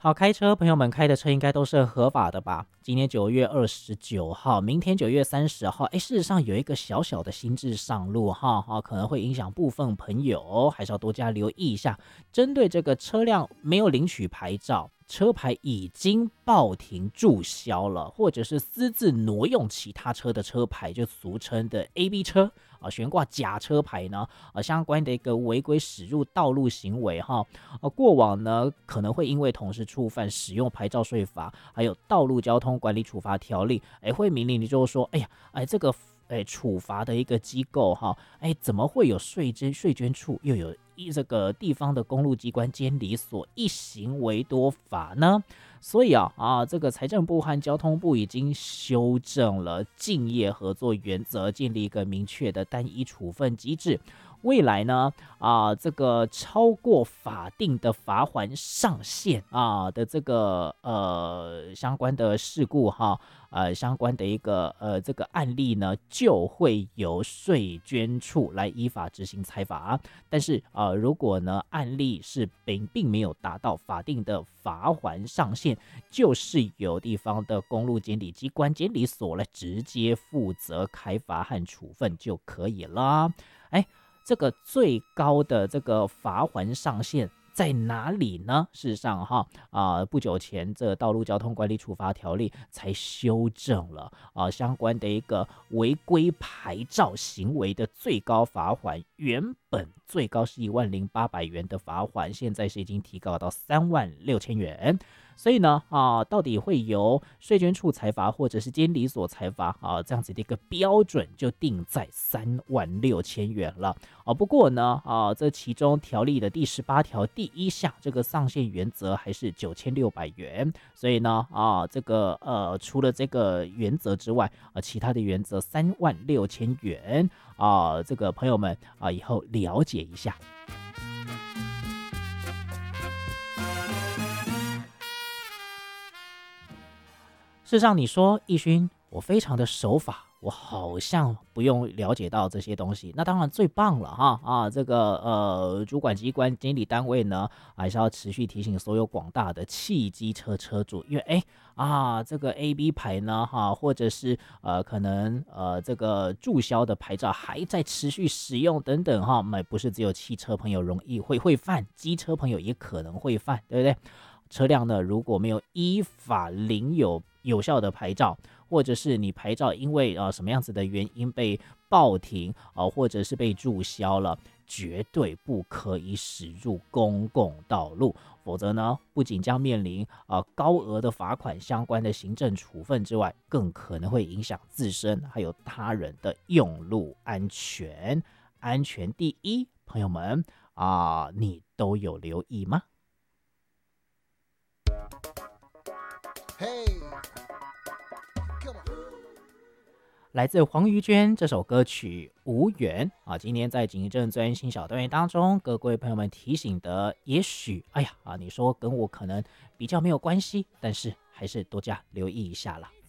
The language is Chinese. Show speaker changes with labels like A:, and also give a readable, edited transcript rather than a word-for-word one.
A: 好，开车朋友们开的车应该都是合法的吧？今年9月29号，明天9月30号，事实上有一个小小的新制上路哈，可能会影响部分朋友，还是要多加留意一下。针对这个车辆没有领取牌照，车牌已经报停注销了，或者是私自挪用其他车的车牌，就俗称的 AB 车悬挂假车牌呢，相关的一个违规驶入道路行为哈，过往呢可能会因为同时触犯使用牌照税法，还有道路交通管理处罚条例，会明令你就是说，这个处罚的一个机构哈，怎么会有税捐处又有这个地方的公路机关监理所一行为多法呢？所以这个财政部和交通部已经修正了竞业合作原则，建立一个明确的单一处分机制。未来呢，这个超过法定的罚锾上限的这个相关的事故相关的一个这个案例呢，就会由税捐处来依法执行裁罚。但是如果呢案例是并没有达到法定的罚锾上限，就是由地方的公路监理机关监理所来直接负责开罚和处分就可以了。这个最高的这个罚锾上限在哪里呢？事实上不久前这道路交通管理处罚条例才修正了相关的一个违规牌照行为的最高罚锾，原本最高是10800元的罚锾，现在是已经提高到36000元。所以呢到底会由税捐处裁罚或者是监理所裁罚这样子的一个标准就定在36000元了不过呢这其中条例的第18条第1项这个上限原则还是9600元，所以呢这个除了这个原则之外其他的原则36000元这个朋友们以后了解一下。事实上你说奕勋我非常的守法，我好像不用了解到这些东西，那当然最棒了这个主管机关监理单位呢还是要持续提醒所有广大的汽机车车主，因为这个 AB 牌呢或者是可能这个注销的牌照还在持续使用等等不是只有汽车朋友容易会犯，机车朋友也可能会犯，对不对？车辆呢如果没有依法领有效的牌照，或者是你牌照因为什么样子的原因被报停或者是被注销了，绝对不可以驶入公共道路，否则呢不仅将面临高额的罚款相关的行政处分之外，更可能会影响自身还有他人的用路安全。安全第一，朋友们你都有留意吗？来自黄瑜娟这首歌曲《无缘》今天在警政专心小单元当中，各位朋友们提醒的，也许你说跟我可能比较没有关系，但是还是多加留意一下啦。